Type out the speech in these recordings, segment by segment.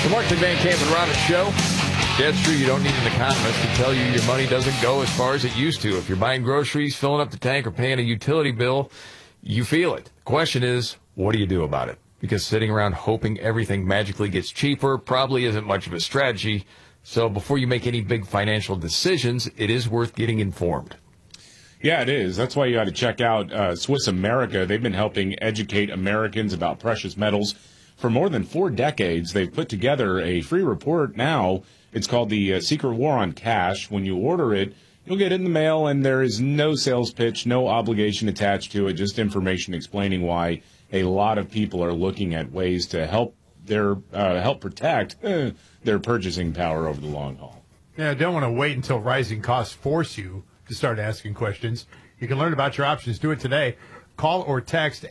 The Mark Van Camp and Robbins Show. Yeah, it's true. You don't need an economist to tell you your money doesn't go as far as it used to. If you're buying groceries, filling up the tank, or paying a utility bill, you feel it. The question is, what do you do about it? Because sitting around hoping everything magically gets cheaper probably isn't much of a strategy. So before you make any big financial decisions, it is worth getting informed. Yeah, it is. That's why you got to check out Swiss America. They've been helping educate Americans about precious metals for more than 4 decades. They've put together a free report now. It's called the Secret War on Cash. When you order it, you'll get it in the mail, and there is no sales pitch, no obligation attached to it, just information explaining why a lot of people are looking at ways to help protect their purchasing power over the long haul. Yeah, don't want to wait until rising costs force you to start asking questions. You can learn about your options. Do it today. Call or text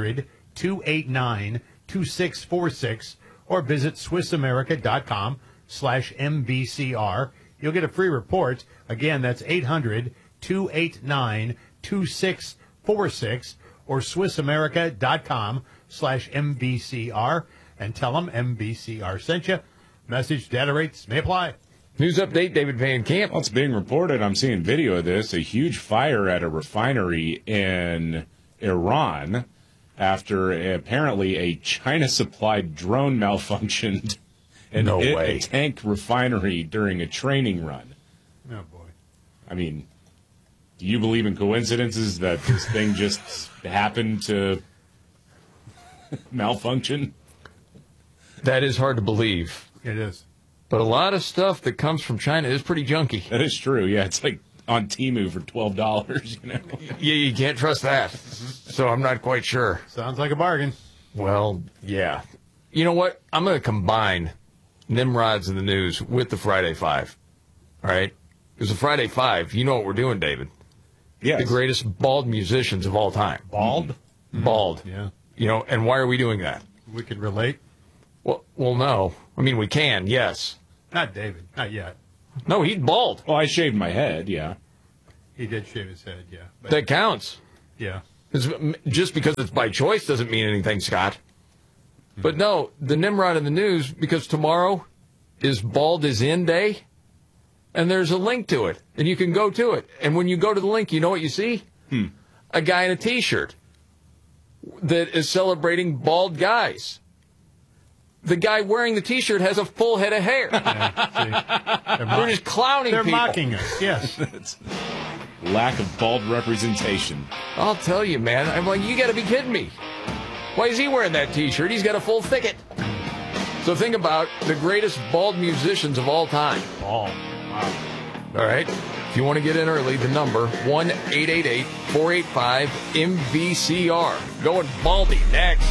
800-289-2646 or visit SwissAmerica.com/MBCR. You'll get a free report. Again, that's 800-289-2646 or SwissAmerica.com/MBCR. And tell them MBCR sent you. Message data rates may apply. News update, David Van Camp. Well, it's being reported, I'm seeing video of this, a huge fire at a refinery in Iran after apparently a China-supplied drone malfunctioned and hit a tank refinery during a training run. Oh, boy. I mean, do you believe in coincidences that this thing just happened to malfunction? That is hard to believe. It is. But a lot of stuff that comes from China is pretty junky. That is true. Yeah, it's like on Temu for $12, you know. Yeah, you can't trust that. So I'm not quite sure. Sounds like a bargain. Well, yeah. You know what? I'm going to combine Nimrod's in the news with the Friday Five. All right? Because the Friday Five, you know what we're doing, David. Yes. The greatest bald musicians of all time. Bald? Mm-hmm. Bald. Yeah. You know, and why are we doing that? We can relate. Well, no. I mean, we can, yes. Not David. Not yet. No, he's bald. Well, I shaved my head, yeah. He did shave his head, yeah. But, That counts. yeah. Just because it's by choice doesn't mean anything, Scott. But no, the Nimrod in the news, because tomorrow is Bald is In Day, and there's a link to it, and you can go to it. And when you go to the link, you know what you see? A guy in a T-shirt that is celebrating bald guys. The guy wearing the T-shirt has a full head of hair. Yeah, They're just clowning They're people. mocking us, yes. Lack of bald representation. I'll tell you, man. I'm like, you got to be kidding me. Why is he wearing that T-shirt? He's got a full thicket. So think about the greatest bald musicians of all time. Bald. Wow. All right? If you want to get in early, the number, 1-888-485-MVCR. Going baldy next.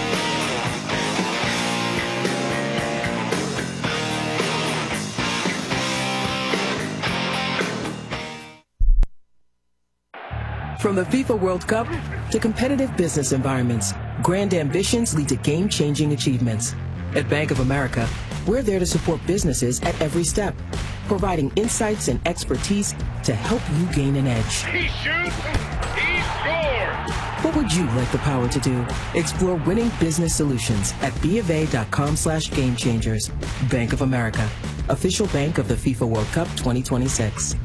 From the FIFA World Cup to competitive business environments, grand ambitions lead to game-changing achievements. At Bank of America, we're there to support businesses at every step, providing insights and expertise to help you gain an edge. He shoots, he scores! What would you like the power to do? Explore winning business solutions at BofA.com/gamechangers. Bank of America, official bank of the FIFA World Cup 2026.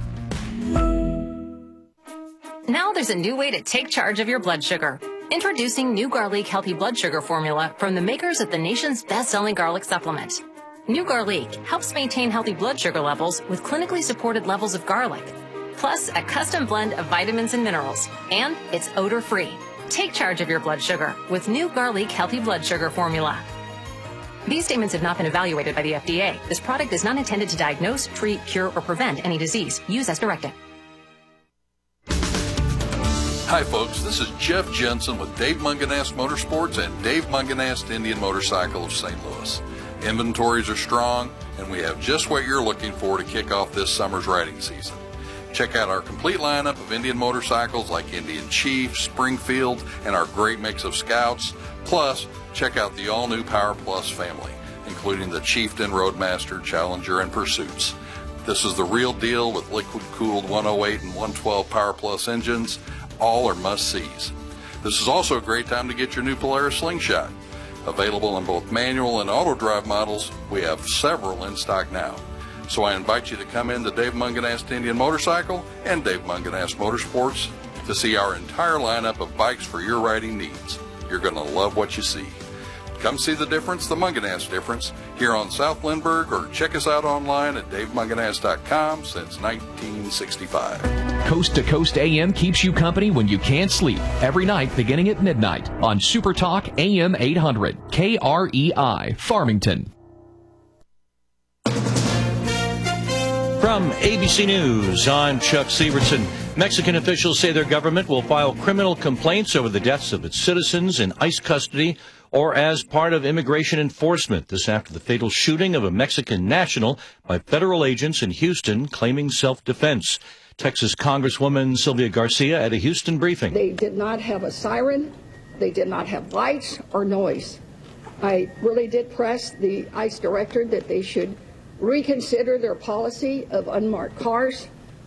Now there's a new way to take charge of your blood sugar. Introducing New Garlic Healthy Blood Sugar Formula from the makers of the nation's best-selling garlic supplement. New Garlic helps maintain healthy blood sugar levels with clinically supported levels of garlic, plus a custom blend of vitamins and minerals, and it's odor-free. Take charge of your blood sugar with New Garlic Healthy Blood Sugar Formula. These statements have not been evaluated by the FDA. This product is not intended to diagnose, treat, cure, or prevent any disease. Use as directed. Hi folks, this is Jeff Jensen with Dave Munganast Motorsports and Dave Munganast Indian Motorcycle of St. Louis. Inventories are strong and we have just what you're looking for to kick off this summer's riding season. Check out our complete lineup of Indian motorcycles like Indian Chief, Springfield, and our great mix of Scouts. Plus, check out the all-new Power Plus family, including the Chieftain, Roadmaster, Challenger, and Pursuits. This is the real deal with liquid-cooled 108 and 112 Power Plus engines. All are must-sees. This is also a great time to get your new Polaris Slingshot. Available in both manual and auto drive models, we have several in stock now. So I invite you to come in to Dave Munganast Indian Motorcycle and Dave Munganast Motorsports to see our entire lineup of bikes for your riding needs. You're going to love what you see. Come see the difference, the Munganast difference, here on South Lindbergh, or check us out online at davemunganast.com since 1965. Coast to Coast AM keeps you company when you can't sleep. Every night beginning at midnight on Super Talk AM 800, KREI, Farmington. From ABC News, I'm Chuck Sievertson. Mexican officials say their government will file criminal complaints over the deaths of its citizens in ICE custody or as part of immigration enforcement. This after the fatal shooting of a Mexican national by federal agents in Houston claiming self-defense. Texas Congresswoman Sylvia Garcia at a Houston briefing. They did not have a siren. They did not have lights or noise. I really did press the ICE director that they should reconsider their policy of unmarked cars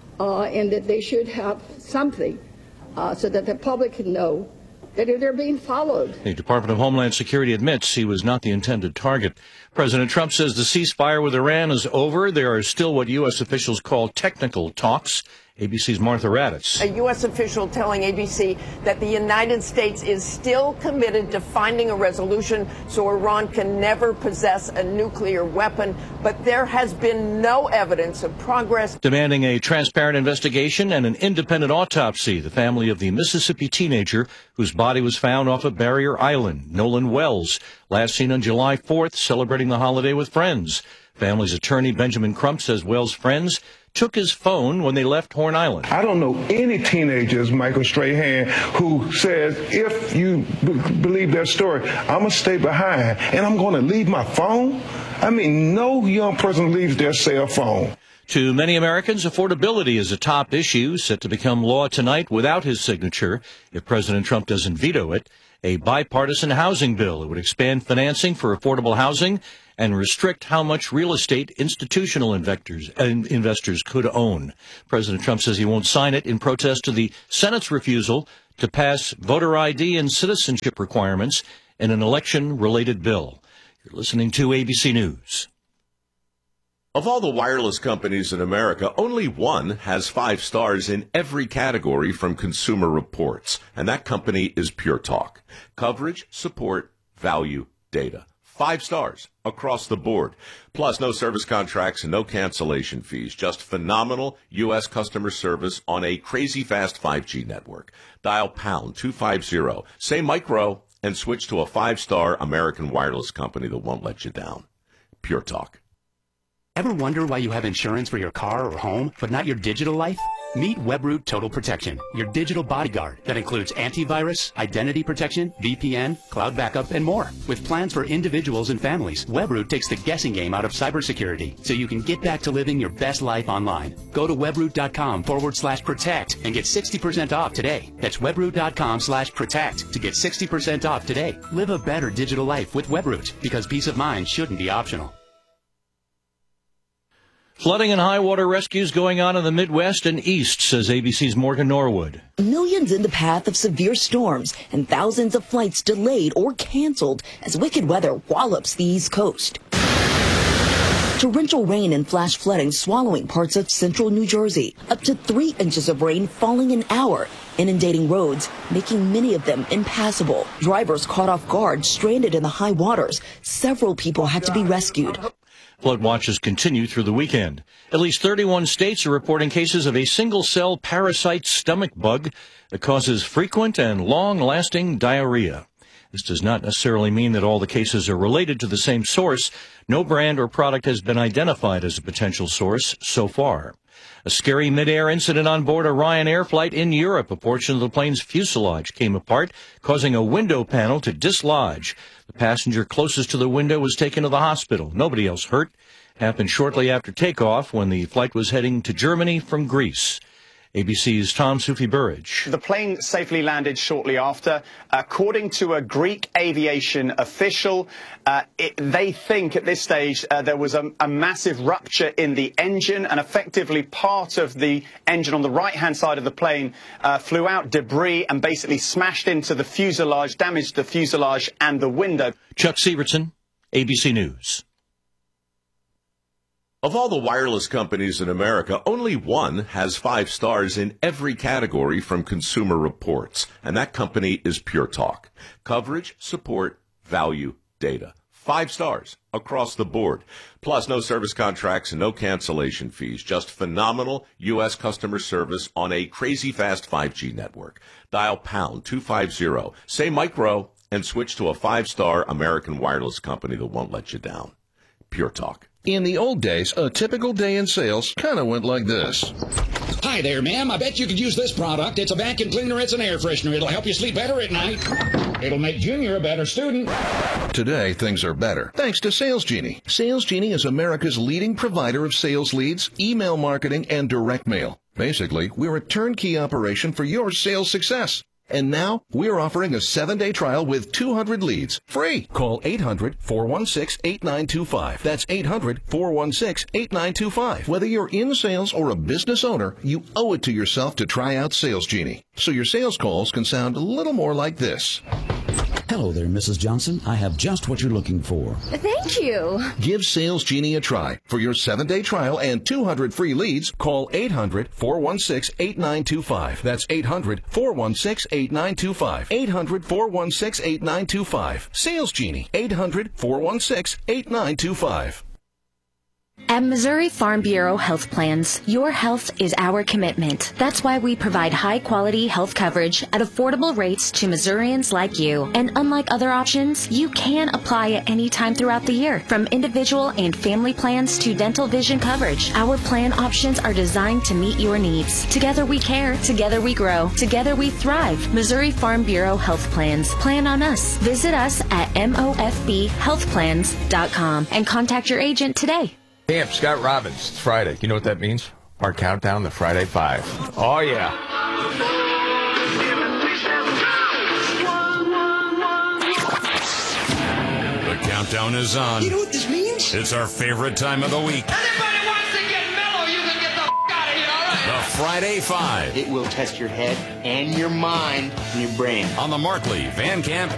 and that they should have something so that the public can know that they're being followed. The Department of Homeland Security admits he was not the intended target. President Trump says the ceasefire with Iran is over. There are still what U.S. officials call technical talks. ABC's Martha Raddatz. A U.S. official telling ABC that the United States is still committed to finding a resolution so Iran can never possess a nuclear weapon, but there has been no evidence of progress. Demanding a transparent investigation and an independent autopsy, the family of the Mississippi teenager whose body was found off of Barrier Island, Nolan Wells, last seen on July 4th, celebrating the holiday with friends. Family's attorney Benjamin Crump says Wells' friends took his phone when they left Horn Island. I don't know any teenagers, Michael Strahan, who says, if you believe their story, I'm going to stay behind and I'm going to leave my phone. I mean, no young person leaves their cell phone. To many Americans, affordability is a top issue set to become law tonight without his signature if President Trump doesn't veto it. A bipartisan housing bill. It would expand financing for affordable housing and restrict how much real estate institutional investors could own. President Trump says he won't sign it in protest to the Senate's refusal to pass voter ID and citizenship requirements in an election-related bill. You're listening to ABC News. Of all the wireless companies in America, only one has 5 stars in every category from Consumer Reports, and that company is Pure Talk. Coverage, support, value, data. 5 stars across the board. Plus, no service contracts and no cancellation fees. Just phenomenal U.S. customer service on a crazy fast 5G network. Dial pound 250, say micro, and switch to a 5-star American wireless company that won't let you down. Pure Talk. Ever wonder why you have insurance for your car or home, but not your digital life? Meet Webroot Total Protection, your digital bodyguard that includes antivirus, identity protection, VPN, cloud backup, and more. With plans for individuals and families, Webroot takes the guessing game out of cybersecurity so you can get back to living your best life online. Go to webroot.com/protect and get 60% off today. That's webroot.com/protect to get 60% off today. Live a better digital life with Webroot because peace of mind shouldn't be optional. Flooding and high water rescues going on in the Midwest and East, says ABC's Morgan Norwood. Millions in the path of severe storms and thousands of flights delayed or canceled as wicked weather wallops the East Coast. Torrential rain and flash flooding swallowing parts of central New Jersey. Up to 3 inches of rain falling an hour, inundating roads, making many of them impassable. Drivers caught off guard, stranded in the high waters. Several people had to be rescued. Flood watches continue through the weekend. At least 31 states are reporting cases of a single-cell parasite stomach bug that causes frequent and long-lasting diarrhea. This does not necessarily mean that all the cases are related to the same source. No brand or product has been identified as a potential source so far. A scary mid-air incident on board a Ryanair flight in Europe. A portion of the plane's fuselage came apart, causing a window panel to dislodge. The passenger closest to the window was taken to the hospital. Nobody else hurt. Happened shortly after takeoff when the flight was heading to Germany from Greece. ABC's Tom Sufi-Burridge. The plane safely landed shortly after. According to a Greek aviation official, they think at this stage there was a massive rupture in the engine, and effectively part of the engine on the right-hand side of the plane flew out, debris, and basically smashed into the fuselage, damaged the fuselage and the window. Chuck Sievertson, ABC News. Of all the wireless companies in America, only one has 5 stars in every category from Consumer Reports, and that company is Pure Talk. Coverage, support, value, data. 5 stars across the board. Plus, no service contracts and no cancellation fees. Just phenomenal U.S. customer service on a crazy fast 5G network. Dial pound 250, say micro, and switch to a 5-star American wireless company that won't let you down. Pure Talk. In the old days, a typical day in sales kind of went like this. Hi there, ma'am. I bet you could use this product. It's a vacuum cleaner. It's an air freshener. It'll help you sleep better at night. It'll make Junior a better student. Today, things are better, thanks to Sales Genie. Sales Genie is America's leading provider of sales leads, email marketing, and direct mail. Basically, we're a turnkey operation for your sales success. And now, we're offering a 7-day trial with 200 leads, free. Call 800-416-8925. That's 800-416-8925. Whether you're in sales or a business owner, you owe it to yourself to try out Sales Genie, so your sales calls can sound a little more like this. Hello there, Mrs. Johnson. I have just what you're looking for. Thank you. Give Sales Genie a try. For your 7-day trial and 200 free leads, call 800-416-8925. That's 800-416-8925. 800-416-8925. Sales Genie. 800-416-8925. At Missouri Farm Bureau Health Plans, your health is our commitment. That's why we provide high-quality health coverage at affordable rates to Missourians like you. And unlike other options, you can apply at any time throughout the year. From individual and family plans to dental vision coverage, our plan options are designed to meet your needs. Together we care, together we grow, together we thrive. Missouri Farm Bureau Health Plans. Plan on us. Visit us at mofbhealthplans.com and contact your agent today. Hey, I'm Scott Robbins. It's Friday. You know what that means? Our countdown to Friday 5. Oh, yeah. The countdown is on. You know what this means? It's our favorite time of the week. Anybody wants to get mellow, you can get the out of here, all right? The Friday 5. It will test your head and your mind and your brain. On the Markley, Van Camp,